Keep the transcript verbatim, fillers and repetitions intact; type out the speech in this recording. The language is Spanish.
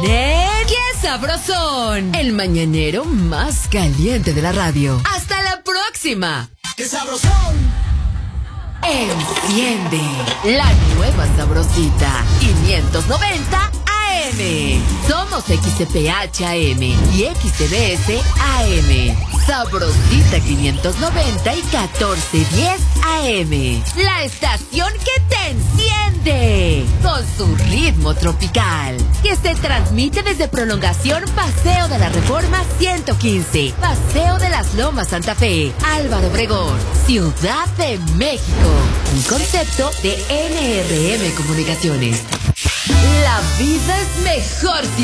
viene... ¡Qué sabrosón! El mañanero más caliente de la radio. ¡Hasta la próxima! ¡Qué sabrosón! Enciende la nueva sabrosita quinientos noventa A M. Somos X C P H A M y X C B S A M. Sabrosita quinientos noventa y catorce diez A M. La estación que te enciende con su ritmo tropical, que se transmite desde Prolongación Paseo de la Reforma ciento quince, Paseo de las Lomas Santa Fe, Álvaro Obregón, Ciudad de México. Un concepto de N R M Comunicaciones. La vida es mejor si